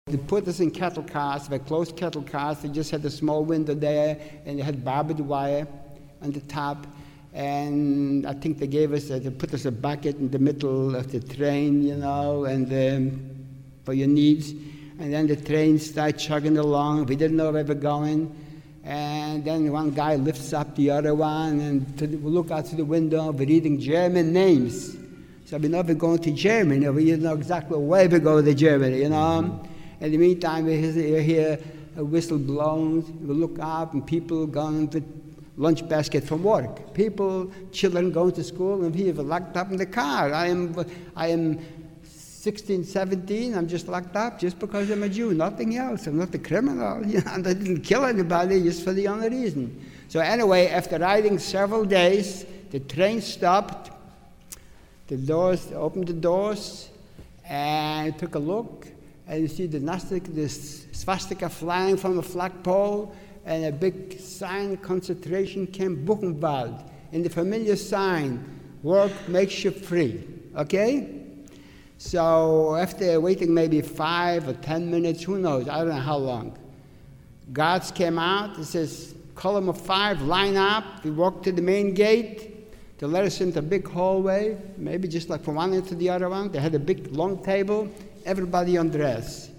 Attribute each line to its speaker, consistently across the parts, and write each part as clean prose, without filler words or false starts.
Speaker 1: They put us in cattle cars, they closed cattle cars, they just had a small window there, and they had barbed wire on the top. And I think they gave us, they put us a bucket in the middle of the train, and for your needs. And then the train started chugging along. We didn't know where we were going. And then one guy lifts up the other one, and we look out through the window, we're reading German names. So we know we're going to Germany. We know exactly where we go to Germany, In the meantime, we hear a whistle blown. We look up, and people going with lunch basket from work. Children going to school, and we were locked up in the car. I am 16, 17, I'm just locked up just because I'm a Jew, nothing else. I'm not a criminal, and I didn't kill anybody just for the only reason. So anyway, after riding several days, the train stopped, opened the doors, and took a look, and you see the swastika flying from the flagpole, and a big sign, concentration camp Buchenwald, and the familiar sign, work makes you free, okay? So after waiting maybe 5 or 10 minutes, who knows, I don't know how long, guards came out, it says, column of 5, line up, we walked to the main gate, they let us into a big hallway, maybe just like from one end to the other one, they had a big long table, everybody undressed.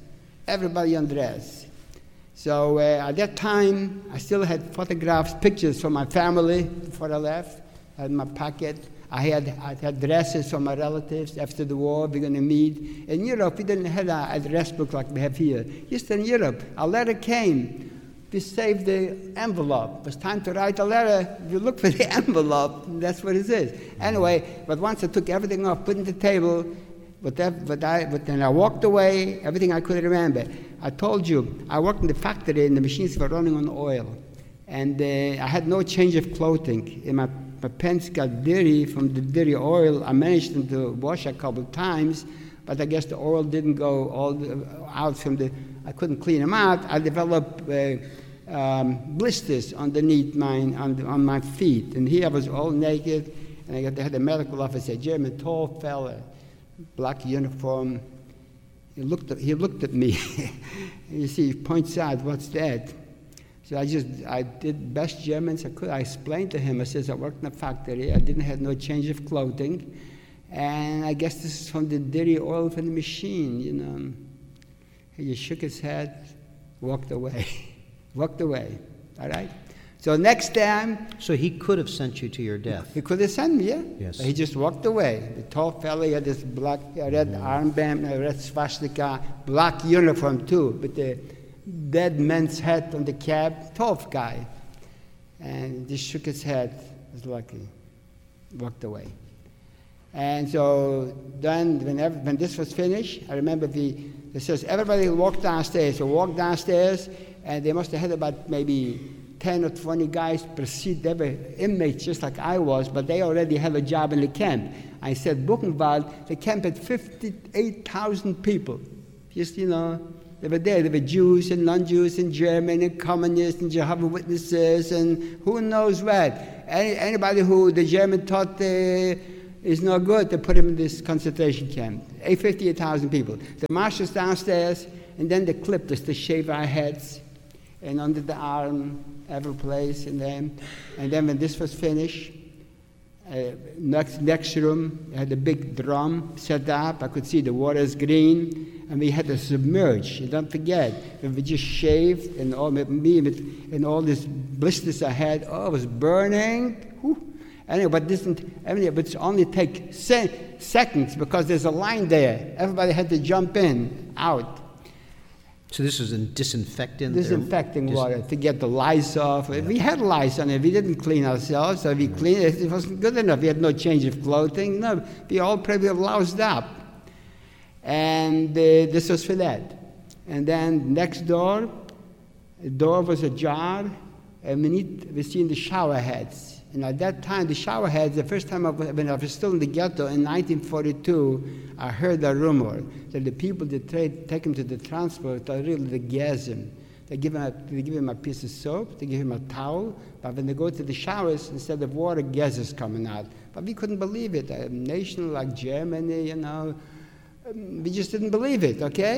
Speaker 1: So at that time, I still had photographs, pictures from my family before I left. I had in my pocket. I had dresses from my relatives after the war. We're going to meet. In Europe, we didn't have an address book like we have here. Just in Europe, a letter came. We saved the envelope. It was time to write a letter. You look for the envelope. That's what it is. Anyway, but once I took everything off, put it on the table, but then I walked away, everything I could remember. I told you, I worked in the factory and the machines were running on oil. And I had no change of clothing. And my pants got dirty from the dirty oil. I managed them to wash a couple of times, but I guess the oil didn't go out from I couldn't clean them out. I developed blisters underneath on my feet. And here I was all naked, and I had a medical officer, German, tall fella, black uniform. He looked at me. And you see, he points out, what's that? So I did best German as I could. I explained to him, I says, I worked in a factory. I didn't have no change of clothing. And I guess this is from the dirty oil from the machine, He shook his head, walked away. All right? So next time...
Speaker 2: So he could have sent you to your death.
Speaker 1: He could have sent me, yeah.
Speaker 2: Yes.
Speaker 1: But he just walked away. The tall fellow, he had this black, red armband, red swastika, black uniform too, with the dead man's hat on the cab, tough guy. And he just shook his head, was lucky, walked away. And so then when this was finished, I remember it says everybody walk downstairs. So walk downstairs, and they must have had about maybe 10 or 20 guys per seat. They were inmates just like I was, but they already had a job in the camp. I said, Buchenwald, the camp had 58,000 people. Just, they were there. There were Jews and non-Jews and German and communists and Jehovah's Witnesses and who knows what. Anybody who the German taught is no good, they put him in this concentration camp. 58,000 people. The marshals downstairs, and then they clipped us to shave our heads and under the arm, every place, and then when this was finished, next room, I had a big drum set up. I could see the water's green, and we had to submerge. And don't forget, when we just shaved, and all these blisters I had, it was burning. Whew. Anyway, but it's only take seconds because there's a line there. Everybody had to jump in, out.
Speaker 2: So this was in disinfecting
Speaker 1: water to get the lice off. Yeah. We had lice on it. We didn't clean ourselves, so we cleaned it. It wasn't good enough. We had no change of clothing. No, we all probably loused up. And this was for that. And then next door, the door was ajar, and we seen the shower heads. And at that time, the shower heads, the first time when I was still in the ghetto in 1942, I heard a rumor that the people that take him to the transport are really the gasm. They give him a piece of soap, they give him a towel, but when they go to the showers, instead of water, gas is coming out. But we couldn't believe it. A nation like Germany, we just didn't believe it, okay?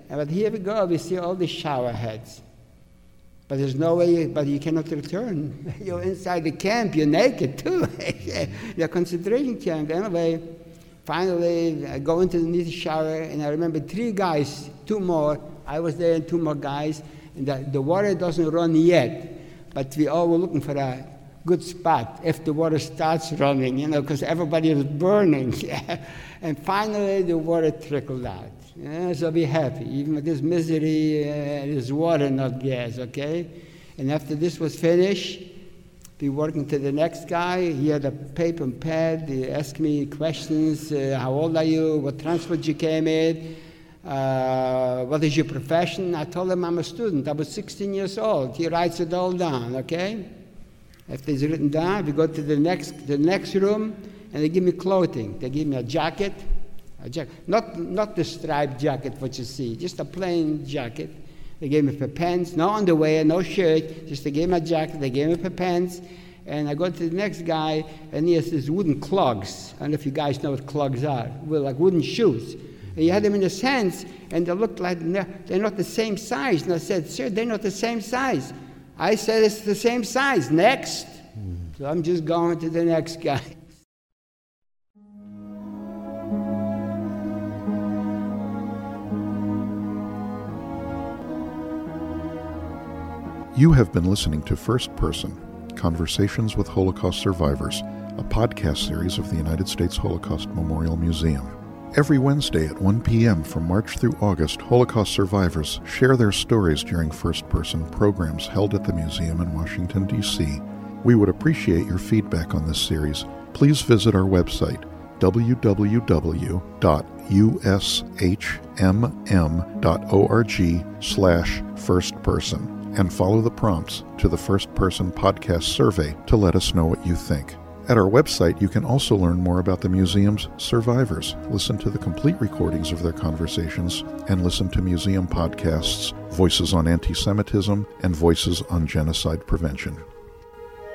Speaker 1: But here we go, we see all the shower heads. But there's no way, but you cannot return. You're inside the camp, you're naked too. You're concentration camp. Anyway, finally, I go into the shower, and I remember 3 guys, 2 more. I was there and 2 more guys, and the water doesn't run yet, but we all were looking for a good spot if the water starts running, because everybody was burning. And finally, the water trickled out. So be happy. Even with this misery, there's water, not gas, okay? And after this was finished, be working to the next guy. He had a paper and pad. He asked me questions. How old are you? What transport you came in? What is your profession? I told him I'm a student. I was 16 years old. He writes it all down, okay? After it's written down, we go to the next room, and they give me clothing. They give me a jacket. Not the striped jacket, what you see, just a plain jacket. They gave me pair of pants, no underwear, no shirt, just they gave me a jacket, they gave me pair of pants, and I go to the next guy, and he has these wooden clogs. I don't know if you guys know what clogs are. Well, like wooden shoes. And he had them in his hands, and they looked like they're not the same size. And I said, sir, they're not the same size. I said, it's the same size. Next. So I'm just going to the next guy.
Speaker 3: You have been listening to First Person, Conversations with Holocaust Survivors, a podcast series of the United States Holocaust Memorial Museum. Every Wednesday at 1 p.m. from March through August, Holocaust survivors share their stories during first-person programs held at the museum in Washington, D.C. We would appreciate your feedback on this series. Please visit our website, www.ushmm.org/firstperson. and follow the prompts to the First Person Podcast survey to let us know what you think. At our website, you can also learn more about the museum's survivors, listen to the complete recordings of their conversations, and listen to museum podcasts, Voices on Anti-Semitism and Voices on Genocide Prevention.